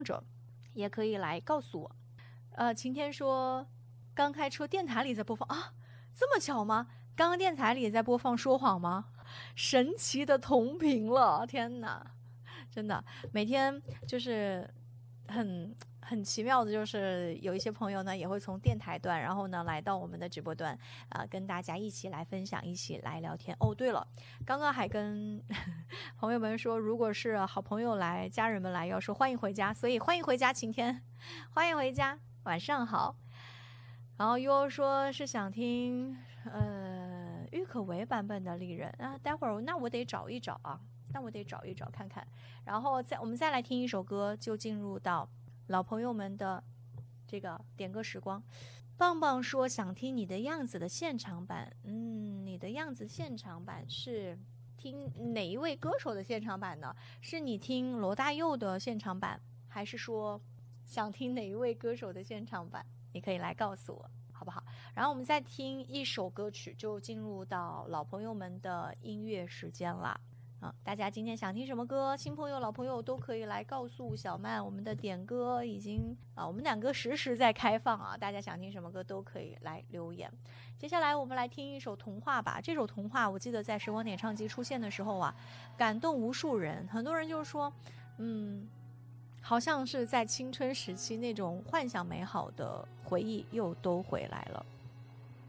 者，也可以来告诉我。晴天说刚开车电台里在播放啊，这么巧吗？刚刚电台里在播放说谎吗？神奇的同频了，天哪，真的每天就是很奇妙的，就是有一些朋友呢也会从电台段，然后呢来到我们的直播段，跟大家一起来分享，一起来聊天。哦，对了，刚刚还跟朋友们说，如果是好朋友来、家人们来，要说欢迎回家，所以欢迎回家，晴天，欢迎回家，晚上好。然后又说是想听郁可唯版本的《丽人》啊，待会儿那我得找一找啊，看看，然后我们再来听一首歌，就进入到老朋友们的这个点歌时光。棒棒说想听你的样子的现场版，你的样子现场版是听哪一位歌手的现场版呢？是你听罗大佑的现场版，还是说想听哪一位歌手的现场版？你可以来告诉我好不好？然后我们再听一首歌曲，就进入到老朋友们的音乐时间啦。大家今天想听什么歌？新朋友、老朋友都可以来告诉小曼，我们的点歌已经我们两个实时在开放啊，大家想听什么歌都可以来留言。接下来我们来听一首童话吧。这首童话我记得在时光点唱机出现的时候啊，感动无数人，很多人就说，好像是在青春时期那种幻想美好的回忆又都回来了。